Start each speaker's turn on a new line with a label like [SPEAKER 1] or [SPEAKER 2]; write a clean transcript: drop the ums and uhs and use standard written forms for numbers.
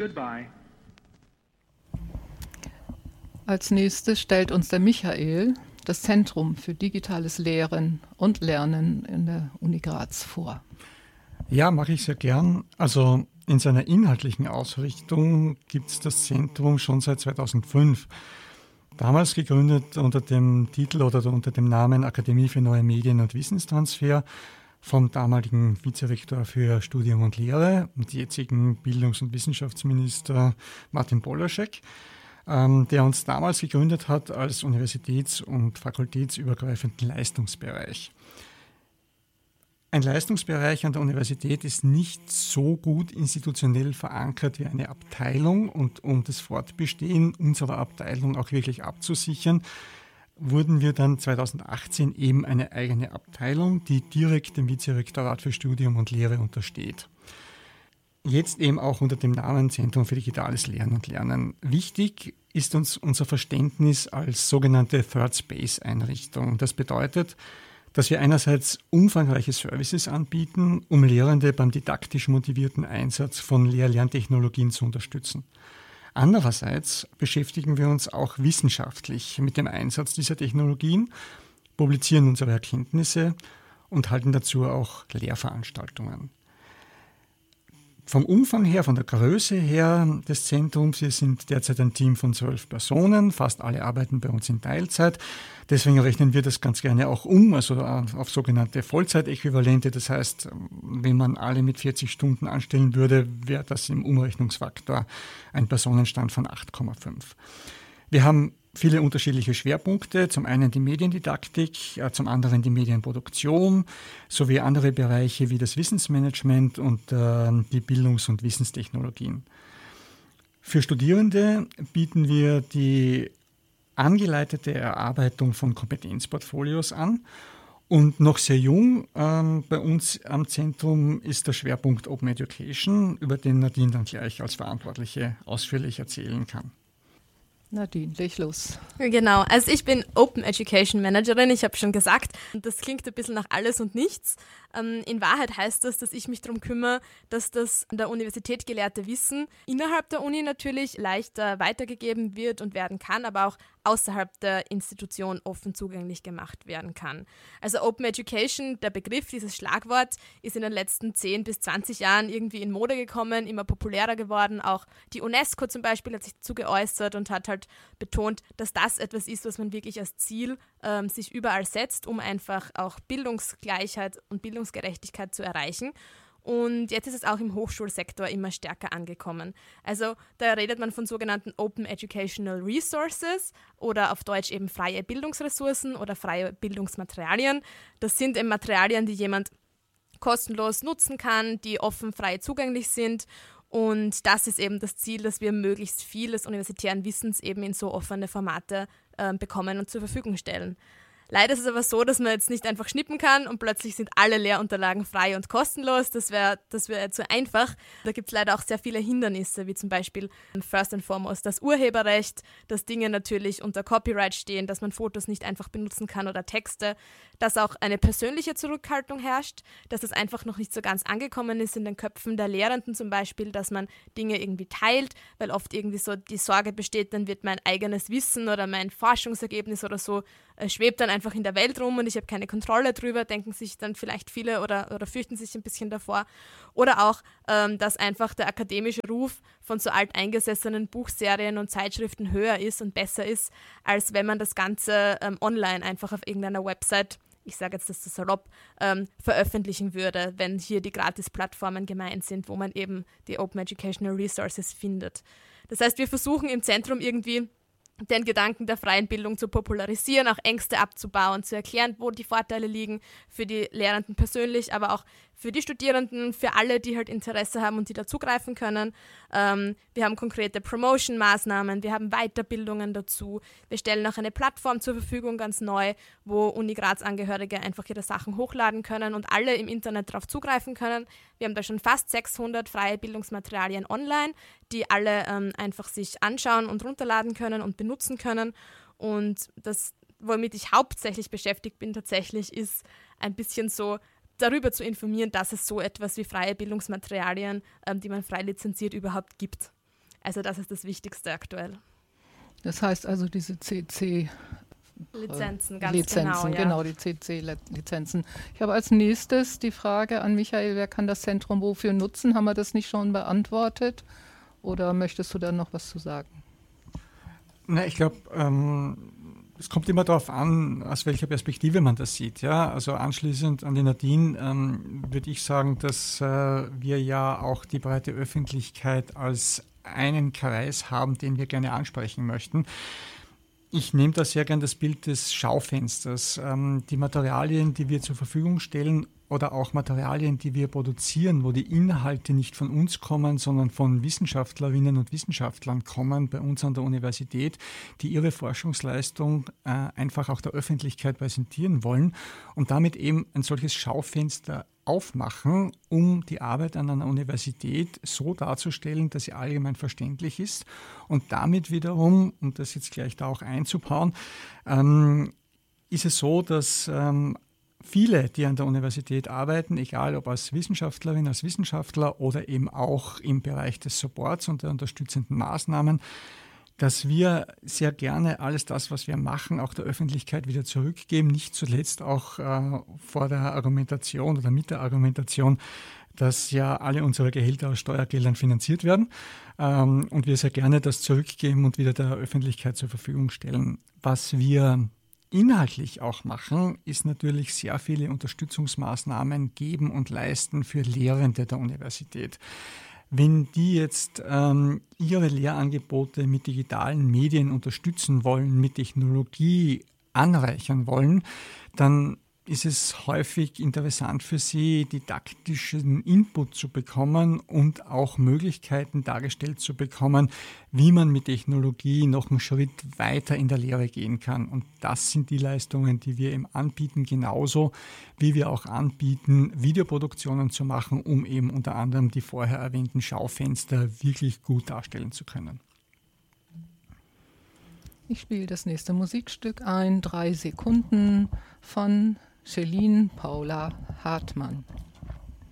[SPEAKER 1] Goodbye.
[SPEAKER 2] Als nächstes stellt uns der Michael das Zentrum für digitales Lehren und Lernen in der Uni Graz vor.
[SPEAKER 3] Ja, mache ich sehr gern. Also in seiner inhaltlichen Ausrichtung gibt es das Zentrum schon seit 2005. Damals gegründet unter dem Titel oder unter dem Namen Akademie für neue Medien und Wissenstransfer vom damaligen Vizerektor für Studium und Lehre und jetzigen Bildungs- und Wissenschaftsminister Martin Polaschek, der uns damals gegründet hat als universitäts- und fakultätsübergreifenden Leistungsbereich. Ein Leistungsbereich an der Universität ist nicht so gut institutionell verankert wie eine Abteilung, und um das Fortbestehen unserer Abteilung auch wirklich abzusichern, wurden wir dann 2018 eben eine eigene Abteilung, die direkt dem Vizerektorat für Studium und Lehre untersteht. Jetzt eben auch unter dem Namen Zentrum für digitales Lehren und Lernen. Wichtig ist uns unser Verständnis als sogenannte Third Space Einrichtung. Das bedeutet, dass wir einerseits umfangreiche Services anbieten, um Lehrende beim didaktisch motivierten Einsatz von Lehr-Lerntechnologien zu unterstützen. Andererseits beschäftigen wir uns auch wissenschaftlich mit dem Einsatz dieser Technologien, publizieren unsere Erkenntnisse und halten dazu auch Lehrveranstaltungen. Vom Umfang her, von der Größe her des Zentrums, wir sind derzeit ein Team von 12 Personen, fast alle arbeiten bei uns in Teilzeit. Deswegen rechnen wir das ganz gerne auch also auf sogenannte Vollzeitäquivalente. Das heißt, wenn man alle mit 40 Stunden anstellen würde, wäre das im Umrechnungsfaktor ein Personenstand von 8,5. Wir haben viele unterschiedliche Schwerpunkte, zum einen die Mediendidaktik, zum anderen die Medienproduktion sowie andere Bereiche wie das Wissensmanagement und die Bildungs- und Wissenstechnologien. Für Studierende bieten wir die angeleitete Erarbeitung von Kompetenzportfolios an. Und noch sehr jung bei uns am Zentrum ist der Schwerpunkt Open Education, über den Nadine dann gleich als Verantwortliche ausführlich erzählen kann.
[SPEAKER 2] Nadine, leg los.
[SPEAKER 4] Genau, also ich bin Open Education Managerin, ich habe schon gesagt, das klingt ein bisschen nach alles und nichts. In Wahrheit heißt das, dass ich mich darum kümmere, dass das an der Universität gelehrte Wissen innerhalb der Uni natürlich leichter weitergegeben wird und werden kann, aber auch außerhalb der Institution offen zugänglich gemacht werden kann. Also Open Education, der Begriff, dieses Schlagwort, ist in den letzten 10 bis 20 Jahren irgendwie in Mode gekommen, immer populärer geworden. Auch die UNESCO zum Beispiel hat sich dazu geäußert und hat halt betont, dass das etwas ist, was man wirklich als Ziel sich überall setzt, um einfach auch Bildungsgleichheit und Bildungsgerechtigkeit zu erreichen. Und jetzt ist es auch im Hochschulsektor immer stärker angekommen. Also da redet man von sogenannten Open Educational Resources oder auf Deutsch eben freie Bildungsressourcen oder freie Bildungsmaterialien. Das sind eben Materialien, die jemand kostenlos nutzen kann, die offen frei zugänglich sind. Und das ist eben das Ziel, dass wir möglichst viel des universitären Wissens eben in so offene Formate bekommen und zur Verfügung stellen. Leider ist es aber so, dass man jetzt nicht einfach schnippen kann und plötzlich sind alle Lehrunterlagen frei und kostenlos. Das wär zu einfach. Da gibt es leider auch sehr viele Hindernisse, wie zum Beispiel first and foremost das Urheberrecht, dass Dinge natürlich unter Copyright stehen, dass man Fotos nicht einfach benutzen kann oder Texte, dass auch eine persönliche Zurückhaltung herrscht, dass es einfach noch nicht so ganz angekommen ist in den Köpfen der Lehrenden zum Beispiel, dass man Dinge irgendwie teilt, weil oft irgendwie so die Sorge besteht, dann wird mein eigenes Wissen oder mein Forschungsergebnis oder so schwebt dann einfach in der Welt rum und ich habe keine Kontrolle drüber, denken sich dann vielleicht viele oder fürchten sich ein bisschen davor. Oder auch, dass einfach der akademische Ruf von so alteingesessenen Buchserien und Zeitschriften höher ist und besser ist, als wenn man das Ganze online einfach auf irgendeiner Website, ich sage jetzt das salopp, veröffentlichen würde, wenn hier die Gratis-Plattformen gemeint sind, wo man eben die Open Educational Resources findet. Das heißt, wir versuchen im Zentrum irgendwie den Gedanken der freien Bildung zu popularisieren, auch Ängste abzubauen, zu erklären, wo die Vorteile liegen für die Lehrenden persönlich, aber auch für die Studierenden, für alle, die halt Interesse haben und die da zugreifen können. Wir haben konkrete Promotion-Maßnahmen, wir haben Weiterbildungen dazu. Wir stellen auch eine Plattform zur Verfügung, ganz neu, wo Uni Graz-Angehörige einfach ihre Sachen hochladen können und alle im Internet darauf zugreifen können. Wir haben da schon fast 600 freie Bildungsmaterialien online, die alle einfach sich anschauen und runterladen können und benutzen können. Und das, womit ich hauptsächlich beschäftigt bin tatsächlich, ist ein bisschen so darüber zu informieren, dass es so etwas wie freie Bildungsmaterialien, die man frei lizenziert, überhaupt gibt. Also das ist das Wichtigste aktuell.
[SPEAKER 2] Das heißt also diese CC
[SPEAKER 4] Lizenzen, ganz
[SPEAKER 2] Lizenzen,
[SPEAKER 4] genau,
[SPEAKER 2] die CC-Lizenzen. Ich habe als nächstes die Frage an Michael, wer kann das Zentrum wofür nutzen? Haben wir das nicht schon beantwortet? Oder möchtest du da noch was zu sagen?
[SPEAKER 3] Na, ich glaube, es kommt immer darauf an, aus welcher Perspektive man das sieht. Ja? Also anschließend an die Nadine würde ich sagen, dass wir ja auch die breite Öffentlichkeit als einen Kreis haben, den wir gerne ansprechen möchten. Ich nehme da sehr gern das Bild des Schaufensters. Die Materialien, die wir zur Verfügung stellen oder auch Materialien, die wir produzieren, wo die Inhalte nicht von uns kommen, sondern von Wissenschaftlerinnen und Wissenschaftlern kommen bei uns an der Universität, die ihre Forschungsleistung einfach auch der Öffentlichkeit präsentieren wollen und damit eben ein solches Schaufenster aufmachen, um die Arbeit an einer Universität so darzustellen, dass sie allgemein verständlich ist und damit wiederum, um das jetzt gleich da auch einzubauen, ist es so, dass viele, die an der Universität arbeiten, egal ob als Wissenschaftlerin, als Wissenschaftler oder eben auch im Bereich des Supports und der unterstützenden Maßnahmen, dass wir sehr gerne alles das, was wir machen, auch der Öffentlichkeit wieder zurückgeben, nicht zuletzt auch vor der Argumentation oder mit der Argumentation, dass ja alle unsere Gehälter aus Steuergeldern finanziert werden und wir sehr gerne das zurückgeben und wieder der Öffentlichkeit zur Verfügung stellen. Was wir inhaltlich auch machen, ist natürlich sehr viele Unterstützungsmaßnahmen geben und leisten für Lehrende der Universität. Wenn die jetzt ihre Lehrangebote mit digitalen Medien unterstützen wollen, mit Technologie anreichern wollen, dann ist es häufig interessant für sie, didaktischen Input zu bekommen und auch Möglichkeiten dargestellt zu bekommen, wie man mit Technologie noch einen Schritt weiter in der Lehre gehen kann. Und das sind die Leistungen, die wir eben anbieten, genauso wie wir auch anbieten, Videoproduktionen zu machen, um eben unter anderem die vorher erwähnten Schaufenster wirklich gut darstellen zu können.
[SPEAKER 2] Ich spiele das nächste Musikstück ein, 3 Sekunden von Celine Paula Hartmann.